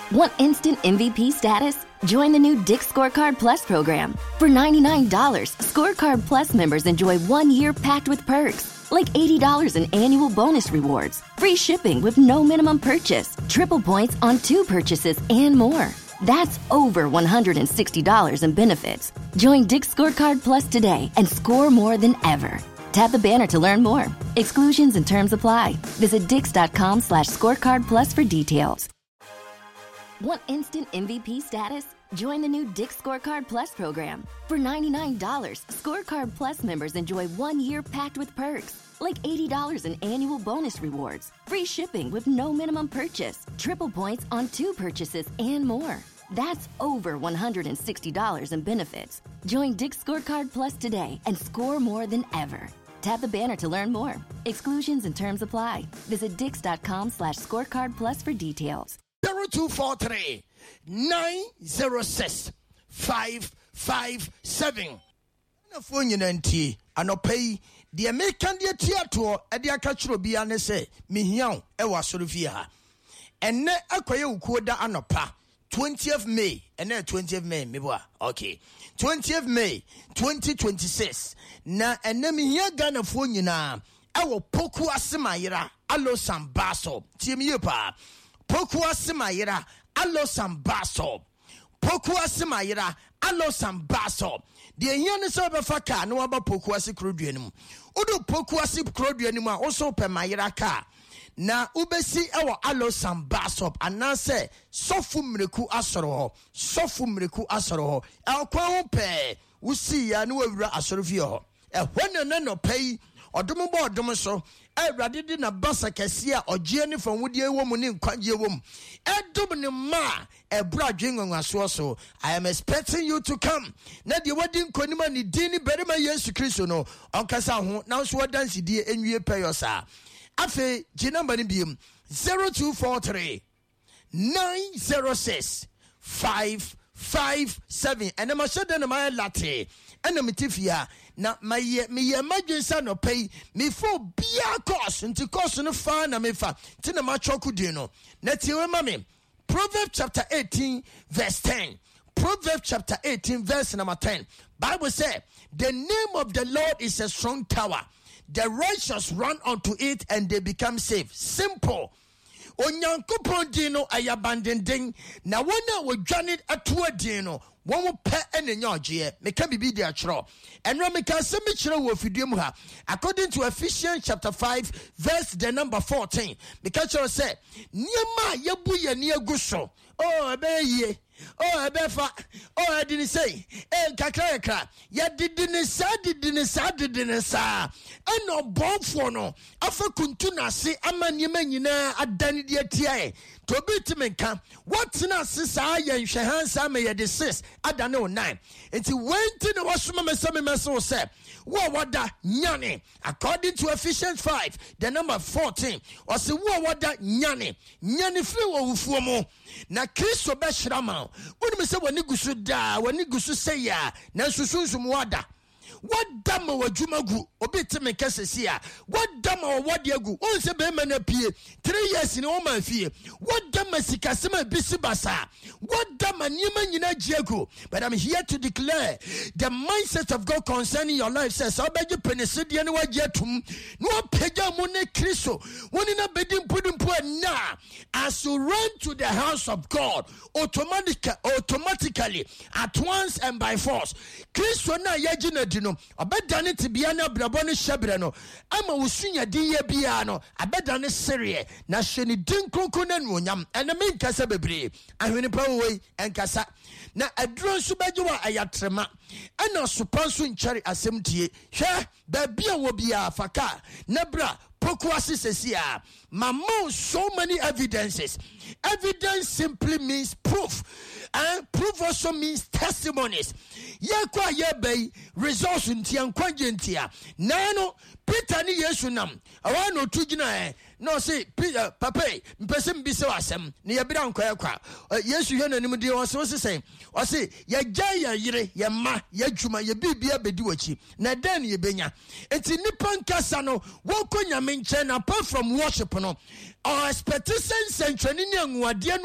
Want instant MVP status? Join the new Dick's Scorecard Plus program. For $99, Scorecard Plus members enjoy 1 year packed with perks, like $80 in annual bonus rewards, free shipping with no minimum purchase, triple points on 2 purchases, and more. That's over $160 in benefits. Join Dick's Scorecard Plus today and score more than ever. Tap the banner to learn more. Exclusions and terms apply. Visit dix.com/scorecard plus for details. Want instant MVP status? Join the new Dick's Scorecard Plus program. For $99, Scorecard Plus members enjoy 1 year packed with perks, like $80 in annual bonus rewards, free shipping with no minimum purchase, triple points on 2 purchases, and more. That's over $160 in benefits. Join Dick's Scorecard Plus today and score more than ever. Tap the banner to learn more. Exclusions and terms apply. Visit dix.com/scorecard plus for details. 0243 906 557. Na phone yinanti anopai the American dia theater e dia ka chiro bia ne se mehia e wa sorofie ha. Enne akoye ukuoda anopa 20th May and 20th May meboa. Okay. 20th May 2026. Na enne mehia Ghana phone nyina e wo poku asemayira alo sambaso. Tie me pa. Poku asemayira alo sambaso. Poku asemayira alo sambaso. De ehia ne so befa ka no aba poku ase kroduanum. Odo poku ase kroduanum a also pe mayira ka. Na ubesi ewo alo sambaso anase sofu mreku asoro ho. Akwa ho pe usi ya no awura asorofie ho. Ehwene no pei odom bo odom so Awurade di na basa kese a ogie ne fanwudie wo mu ne nkwagie wo mu edom ne ma ebra dwenwanwaso so. I am expecting you to come. Na de wadi nkonima ni dini berima Yesu Kristo no onkasa ho na so wadansi die enwie peyosa. Afe jinamba ni biem 0243 906 557 and ma shede na my latte and metifia na me emergency no pay me for bia course nti course no fa na me fa ti na ma choku din no na ti we mame Proverbs chapter 18 verse 10. Proverbs chapter 18 verse number 10. Bible say the name of the Lord is a strong tower. The righteous run unto it and they become safe. Simple. Onyankopon dino ayabandending na wona wodwane atoa dino won pe enenya ogye meka bibi dia chro enro meka se me chro wo fidiem ha according to Ephesians chapter 5 verse the number 14 meka chro say niema yebu ye ne aguso ebeye ebefa edini say kakra ya didini sa eno bonfo no afa kuntu na se amaniema nyina adane de atia to bit menka what na sisa ya nhwehansa me ye de 6 adane o 9 enti wenti na wasoma meso say wo wada nyane according to Ephesians 5 the number 14 or say wo wada nyane free wo wufuo mo na Kristo be hyirama woni se woni gusu say ya na susunzum wada. What dama wajumagu obiti me kesesia what dama wadiagu on se be na pie 3 years in o man fie what dama sikasema bisibasa what dama nyima nyina jiagu. But I'm here to declare the mindset of God concerning your life says obeje penesidie ne wajetum no peja mo ne Kristo woni na bedim pudimpo na as you run to the house of God automatically at once and by force Kristo na yaji na dino abedane tibia na brabo no hyebre no ama wosunya diye bia no abedane serie na hwene din kronkron na nuonyam ene menkasa bebre ahwene pa woi enkasa na aduro nso bejewa ayatrema ana sopanso nkyare asemtie hwe ba bia wo bia faka na bra pokuasi sesia mama so many evidences. Evidence simply means proof, and proof also means testimonies. Yakwa yebe results ntia nkwaje ntia nano Peter ni Yesu nam awano tujina no say Peter papa mpese mbise wasem ne yebira nkwa kwa Yesu hwe nanim de o se say o say ya gya yire ya ma ya dwuma ya bibia bedi wachi na den ye benya enti nipa nkasa no wo konya menche na apart from worship no or expectation central ni anwade